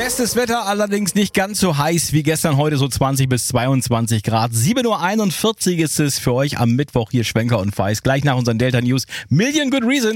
Bestes Wetter, allerdings nicht ganz so heiß wie gestern, heute so 20 bis 22 Grad. 7.41 Uhr ist es für euch am Mittwoch hier Schwenker und Feist. Gleich nach unseren Delta News. Million Good Reasons.